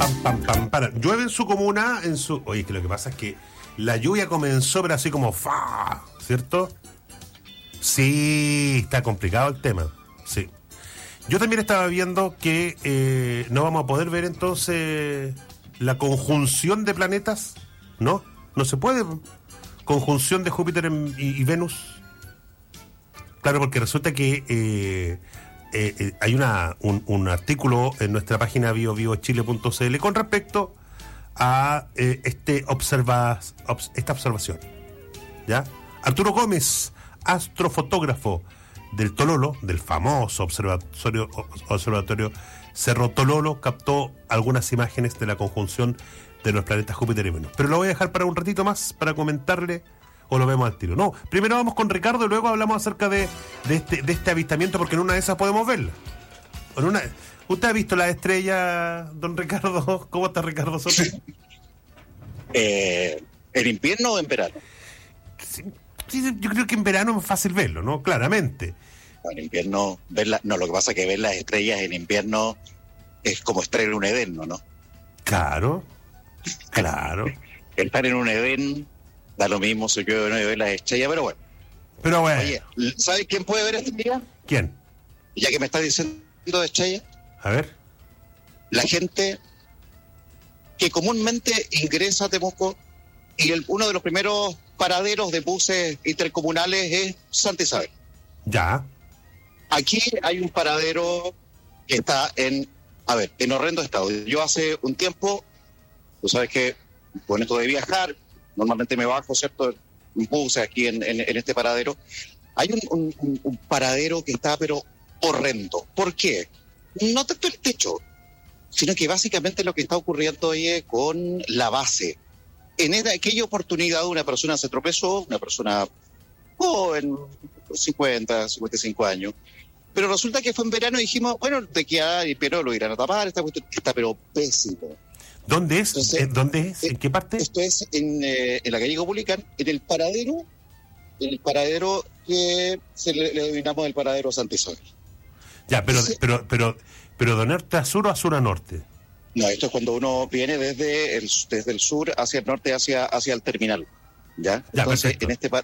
Para. Llueve en su comuna, Oye, que lo que pasa es que la lluvia comenzó, pero así como ¿cierto? Sí, está complicado el tema. Sí. Yo también estaba viendo que no vamos a poder ver entonces la conjunción de planetas, ¿no? No se puede. Conjunción de Júpiter y Venus. Claro, porque resulta que hay un artículo en nuestra página biobiochile.cl con respecto a esta observación. ¿Ya? Arturo Gómez, astrofotógrafo del Tololo, del famoso observatorio Cerro Tololo, captó algunas imágenes de la conjunción de los planetas Júpiter y Venus. Pero lo voy a dejar para un ratito más para comentarle, o lo vemos al tiro. No, primero vamos con Ricardo y luego hablamos acerca de este avistamiento, porque en una de esas podemos verla. ¿Usted ha visto la estrella, don Ricardo? ¿Cómo está Ricardo Soto? ¿En invierno o en verano? Sí, yo creo que en verano es más fácil verlo, ¿no? Claramente. En invierno, lo que pasa es que ver las estrellas en invierno es como estar en un Edén, ¿no? Claro. Estar en un Edén da lo mismo si yo no veo las estrellas, pero bueno. Oye, ¿sabes quién puede ver estrellas? ¿Quién? Ya que me está diciendo de estrellas. A ver. La gente que comúnmente ingresa a Temuco y uno de los primeros paraderos de buses intercomunales es Santa Isabel. Ya. Aquí hay un paradero que está en horrendo estado. Yo hace un tiempo, tú sabes que con esto de viajar, normalmente me bajo, ¿cierto?, en buses aquí en este paradero. Hay un paradero que está, pero horrendo. ¿Por qué? No tanto el techo, sino que básicamente lo que está ocurriendo hoy es con la base. En aquella oportunidad una persona se tropezó, una persona joven, 50, 55 años, pero resulta que fue en verano y dijimos, bueno, de que hay, pero lo irán a tapar, está pero pésimo. ¿Dónde es? Entonces, ¿dónde es? ¿En qué parte? Esto es en la calle Copulicán, en el paradero que le denominamos el paradero Santa Isabel. Ya, pero ¿de norte a sur o a sur a norte? No, esto es cuando uno viene desde el sur hacia el norte, hacia el terminal. ¿Ya? Entonces, perfecto. en este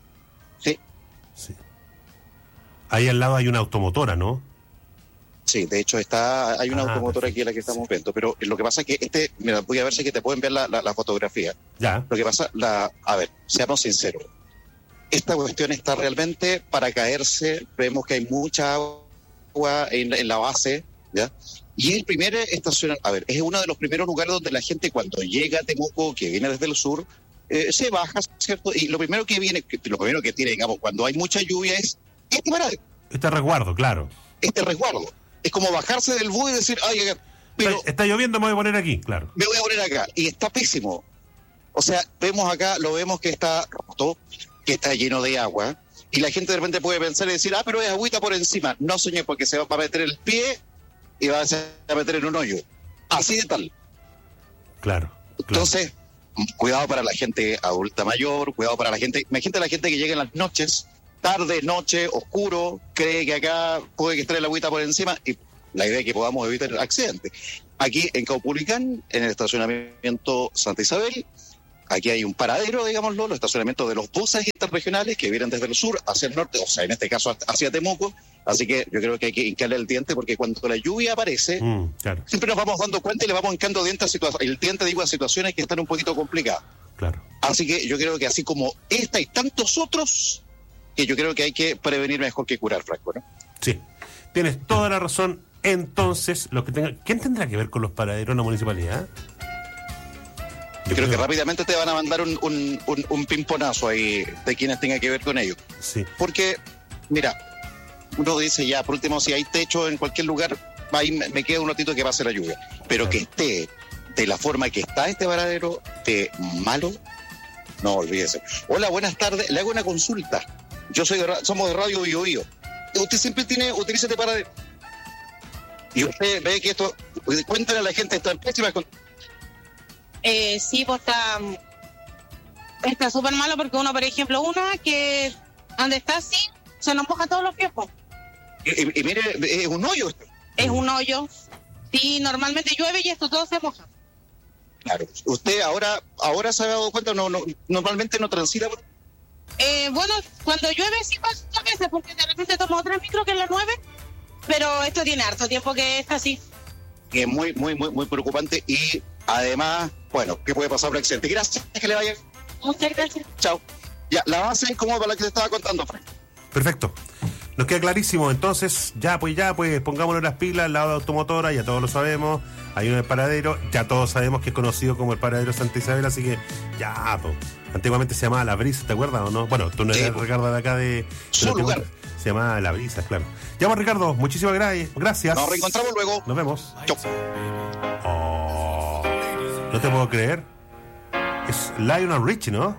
Sí. Ahí al lado hay una automotora, ¿no? Sí, de hecho hay una automotora aquí en la que estamos viendo, pero lo que pasa es que mira, voy a ver si que te pueden ver la fotografía. Ya. Lo que pasa, seamos sinceros, esta cuestión está realmente para caerse. Vemos que hay mucha agua en la base, ¿ya? Y el primer estacionamiento, es uno de los primeros lugares donde la gente cuando llega a Temuco, que viene desde el sur, se baja, ¿cierto? Y lo primero que tiene, digamos, cuando hay mucha lluvia es este paradero. Este resguardo, claro. Este resguardo. Es como bajarse del bus y decir, pero está lloviendo, me voy a poner aquí, claro. Me voy a poner acá. Y está pésimo. O sea, vemos acá, lo vemos que está roto, que está lleno de agua, y la gente de repente puede pensar y decir, pero es agüita por encima. No, señor, porque se va a meter el pie y va a meter en un hoyo. Así de tal. Claro. Entonces, cuidado para la gente adulta mayor, cuidado para la gente que llega en las noches, tarde, noche, oscuro, cree que acá puede que esté el agüita por encima, y la idea es que podamos evitar accidentes. Aquí en Caupolicán, en el estacionamiento Santa Isabel, aquí hay un paradero, digámoslo, los estacionamientos de los buses interregionales que vienen desde el sur hacia el norte, o sea, en este caso hacia Temuco. Así que yo creo que hay que hincarle el diente, porque cuando la lluvia aparece, claro, siempre nos vamos dando cuenta y le vamos hincando el diente a situaciones que están un poquito complicadas. Claro. Así que yo creo que así como esta y tantos otros, que yo creo que hay que prevenir mejor que curar, Franco, ¿no? Sí, tienes toda la razón. Entonces, ¿quién tendrá que ver con los paraderos en la municipalidad? Yo creo que rápidamente te van a mandar un pimponazo ahí de quienes tengan que ver con ello. Sí. Porque, mira, uno dice ya, por último, si hay techo en cualquier lugar, ahí me queda un ratito que pase la lluvia. Pero que esté de la forma que está este paradero, de malo, no, olvídese. Hola, buenas tardes, le hago una consulta. Somos de Radio Bio Bio. Usted siempre utiliza este paradero. Y usted ve que esto, cuéntale a la gente, está en pésimas condiciones. Sí, pues está súper malo, porque uno, por ejemplo, que donde está así, se nos moja todos los pies. Y mire, es un hoyo esto. Es un hoyo. Sí, normalmente llueve y esto todo se moja. Claro. ¿Usted ahora se ha dado cuenta? Normalmente no transita por... Bueno, cuando llueve sí pasa a veces, porque de repente tomo otra micro que es la 9, pero esto tiene harto tiempo que está así. Que es muy, muy, muy, muy preocupante y además, bueno, ¿qué puede pasar por accidente? Gracias, que le vaya. Muchas gracias. Chao. Ya, la base es como para la que te estaba contando, Frank. Perfecto. Nos queda clarísimo, entonces ya pues pongámonos las pilas al lado de la automotora, ya todos lo sabemos, hay un paradero, ya todos sabemos que es conocido como el paradero Santa Isabel, así que ya, pues. Antiguamente se llamaba La Brisa, ¿te acuerdas o no? Bueno, tú no eres Ricardo de acá de su lugar. Se llamaba La Brisa, claro. Ya pues, Ricardo, muchísimas gracias. Nos reencontramos luego. Nos vemos. Chau. Oh, no te puedo creer. Es Lionel Richie, ¿no?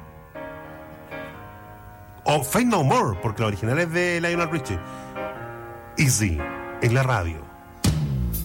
O Faith No More, porque la original es de Lionel Richie. Easy, en la radio.